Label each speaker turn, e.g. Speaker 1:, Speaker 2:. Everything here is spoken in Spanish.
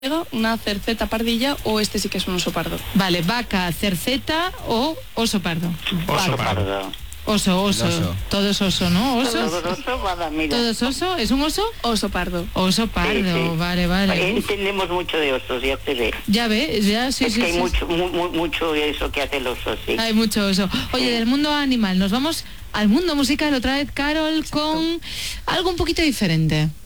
Speaker 1: una cerceta pardilla o este sí que es un oso pardo.
Speaker 2: Vale, vaca, cerceta o oso pardo.
Speaker 3: Oso pardo.
Speaker 2: Oso. Todo es oso, ¿no? Osos.
Speaker 3: Todo oso, mira.
Speaker 2: ¿Todo es oso? ¿Es un oso?
Speaker 1: Oso pardo.
Speaker 2: Oso pardo,
Speaker 3: Sí.
Speaker 2: vale.
Speaker 3: Entendemos mucho de osos, ya te ve.
Speaker 2: Ya ves, sí.
Speaker 3: Es que hay mucho eso que hace el oso, sí.
Speaker 2: Hay mucho oso. Oye, del mundo animal, nos vamos al mundo musical otra vez, Carol, con algo un poquito diferente.